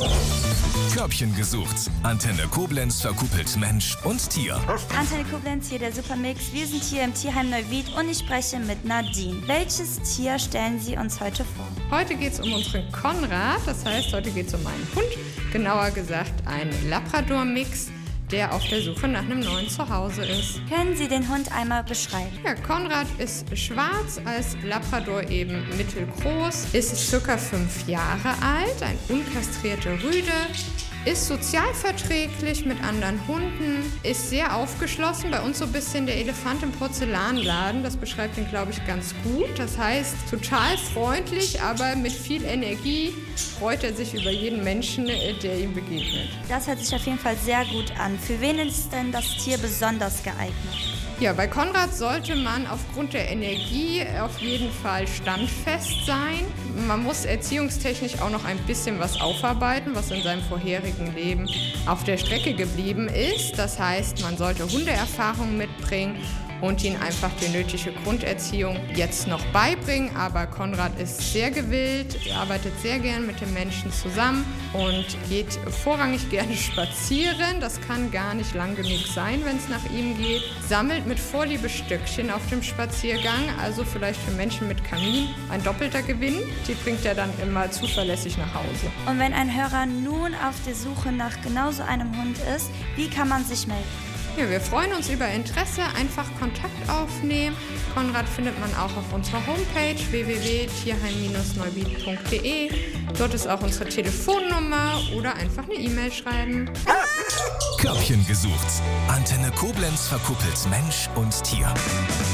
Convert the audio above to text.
Körbchen gesucht. Antenne Koblenz verkuppelt Mensch und Tier. Antenne Koblenz, hier der Supermix. Wir sind hier im Tierheim Neuwied und ich spreche mit Nadine. Welches Tier stellen Sie uns heute vor? Heute geht es um unseren Konrad, das heißt, heute geht es um einen Hund, genauer gesagt einen Labrador-Mix, der auf der Suche nach einem neuen Zuhause ist. Können Sie den Hund einmal beschreiben? Ja, Konrad ist schwarz, als Labrador eben mittelgroß, ist ca. 5 Jahre alt, ein unkastrierter Rüde, ist sozialverträglich mit anderen Hunden, ist sehr aufgeschlossen, bei uns so ein bisschen der Elefant im Porzellanladen, das beschreibt ihn, glaube ich, ganz gut. Das heißt, total freundlich, aber mit viel Energie freut er sich über jeden Menschen, der ihm begegnet. Das hört sich auf jeden Fall sehr gut an. Für wen ist denn das Tier besonders geeignet? Ja, bei Konrad sollte man aufgrund der Energie auf jeden Fall standfest sein. Man muss erziehungstechnisch auch noch ein bisschen was aufarbeiten, was in seinem vorherigen Leben auf der Strecke geblieben ist. Das heißt, man sollte Hundeerfahrung mitbringen und ihn einfach die nötige Grunderziehung jetzt noch beibringen. Aber Konrad ist sehr gewillt, arbeitet sehr gern mit den Menschen zusammen und geht vorrangig gerne spazieren. Das kann gar nicht lang genug sein, wenn es nach ihm geht. Sammelt mit Vorliebe Stückchen auf dem Spaziergang, also vielleicht für Menschen mit Kamin ein doppelter Gewinn. Die bringt er dann immer zuverlässig nach Hause. Und wenn ein Hörer nun auf der Suche nach genau so einem Hund ist, wie kann man sich melden? Ja, wir freuen uns über Interesse, einfach Kontakt aufnehmen. Konrad findet man auch auf unserer Homepage www.tierheim-neuwied.de. Dort ist auch unsere Telefonnummer oder einfach eine E-Mail schreiben. Körbchen gesucht. Antenne Koblenz verkuppelt Mensch und Tier.